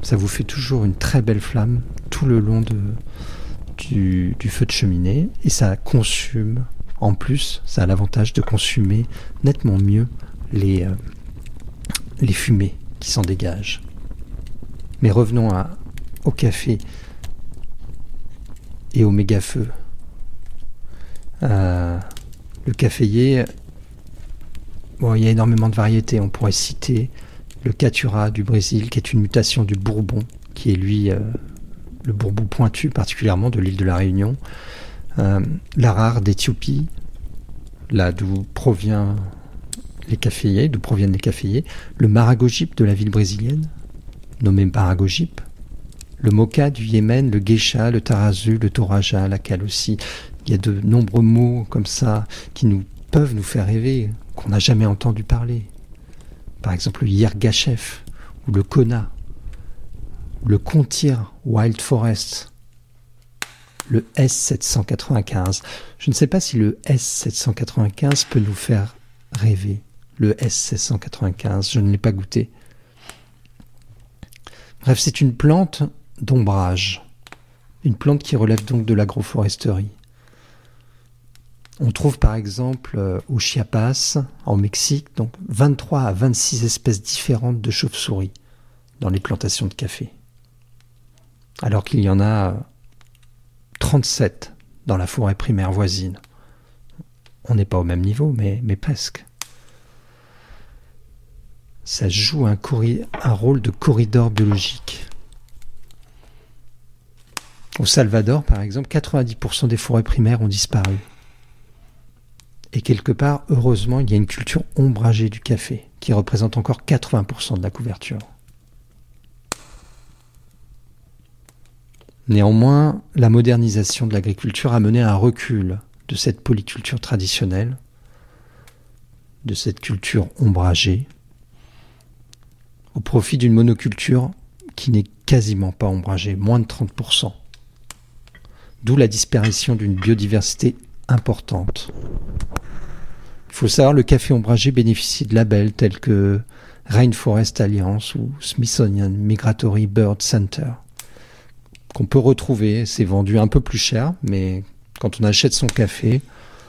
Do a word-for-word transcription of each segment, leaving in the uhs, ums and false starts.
ça vous fait toujours une très belle flamme tout le long de, du, du feu de cheminée, et ça consume, en plus, ça a l'avantage de consumer nettement mieux les, euh, les fumées qui s'en dégagent. Mais revenons à, au café et au méga-feu. Euh, le caféier, bon, il y a énormément de variétés. On pourrait citer le Caturra du Brésil, qui est une mutation du Bourbon, qui est lui euh, le Bourbon pointu, particulièrement de l'île de la Réunion. Euh, l'Arar d'Éthiopie, là d'où provient les caféiers, d'où proviennent les caféiers. Le Maragojip de la ville brésilienne, nommé Maragojip. Le Mocha du Yémen, le Geisha, le Tarazu, le Toraja, la Kalossi. Il y a de nombreux mots comme ça qui nous peuvent nous faire rêver, qu'on n'a jamais entendu parler. Par exemple, le Yirgacheffe ou le Kona, le Kontir Wild Forest, le S sept cent quatre-vingt-quinze. Je ne sais pas si le S sept cent quatre-vingt-quinze peut nous faire rêver. Le S sept cent quatre-vingt-quinze, je ne l'ai pas goûté. Bref, c'est une plante d'ombrage. Une plante qui relève donc de l'agroforesterie. On trouve par exemple euh, au Chiapas, en Mexique, donc vingt-trois à vingt-six espèces différentes de chauves-souris dans les plantations de café. Alors qu'il y en a trente-sept dans la forêt primaire voisine. On n'est pas au même niveau, mais, mais presque. Ça joue un, corri- un rôle de corridor biologique. Au Salvador, par exemple, quatre-vingt-dix pour cent des forêts primaires ont disparu. Et quelque part, heureusement, il y a une culture ombragée du café, qui représente encore quatre-vingts pour cent de la couverture. Néanmoins, la modernisation de l'agriculture a mené à un recul de cette polyculture traditionnelle, de cette culture ombragée, au profit d'une monoculture qui n'est quasiment pas ombragée, moins de trente pour cent. D'où la disparition d'une biodiversité importante. Il faut savoir, le café ombragé bénéficie de labels tels que Rainforest Alliance ou Smithsonian Migratory Bird Center, qu'on peut retrouver. C'est vendu un peu plus cher, mais quand on achète son café,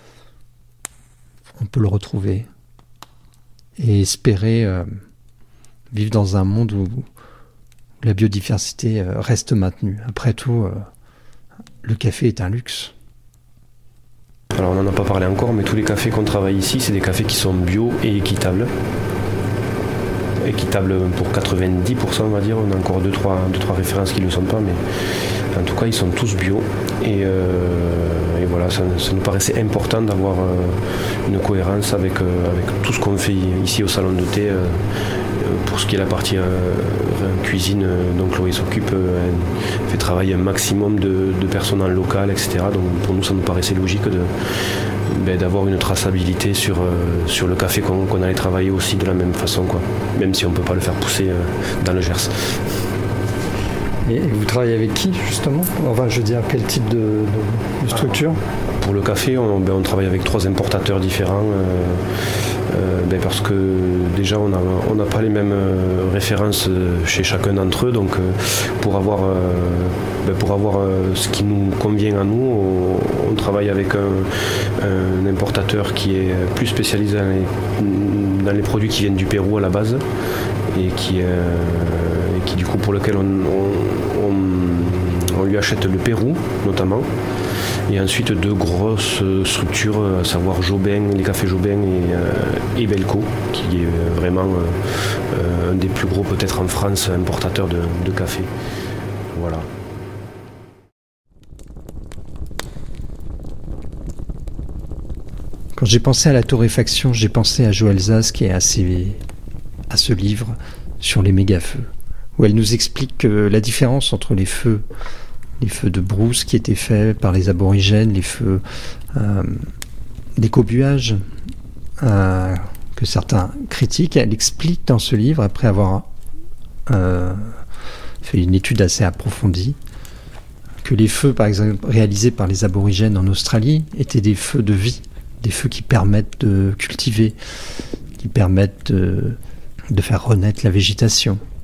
on peut le retrouver et espérer euh, vivre dans un monde où la biodiversité euh, reste maintenue. Après tout, euh, le café est un luxe. Alors on n'en a pas parlé encore, mais tous les cafés qu'on travaille ici, c'est des cafés qui sont bio et équitables. Équitables pour quatre-vingt-dix pour cent on va dire, on a encore deux trois références qui ne le sont pas, mais en tout cas ils sont tous bio. Et, euh, et voilà, ça, ça nous paraissait important d'avoir euh, une cohérence avec, euh, avec tout ce qu'on fait ici au salon de thé. Euh, pour ce qui est la partie euh, cuisine, euh, donc Chloé s'occupe, euh, elle fait travailler un maximum de, de personnes en local, et cetera. Donc pour nous ça nous paraissait logique de, ben, d'avoir une traçabilité sur, euh, sur le café qu'on, qu'on allait travailler aussi de la même façon, quoi. Même si on ne peut pas le faire pousser euh, dans le Gers. Et vous travaillez avec qui justement ? Enfin, je veux dire, quel type de, de, de structure ? Pour le café, on, ben, on travaille avec trois importateurs différents. Euh, Euh, ben parce que déjà on n'a on n'a pas les mêmes euh, références chez chacun d'entre eux, donc euh, pour avoir, euh, ben pour avoir euh, ce qui nous convient à nous, on, on travaille avec un, un importateur qui est plus spécialisé dans les, dans les produits qui viennent du Pérou à la base et qui, euh, et qui du coup pour lequel on, on, on, on lui achète le Pérou notamment. Et ensuite deux grosses structures, à savoir Jobin, les cafés Jobin et, euh, et Belco, qui est vraiment euh, un des plus gros peut-être en France importateurs de, de café. Voilà. Quand j'ai pensé à la torréfaction, j'ai pensé à Jo Alsace qui est à, ses, à ce livre sur les méga-feux, où elle nous explique que la différence entre les feux les feux de brousse qui étaient faits par les aborigènes, les feux euh, d'écobuage euh, que certains critiquent. Elle explique dans ce livre, après avoir euh, fait une étude assez approfondie, que les feux, par exemple, réalisés par les aborigènes en Australie étaient des feux de vie, des feux qui permettent de cultiver, qui permettent de, de faire renaître la végétation.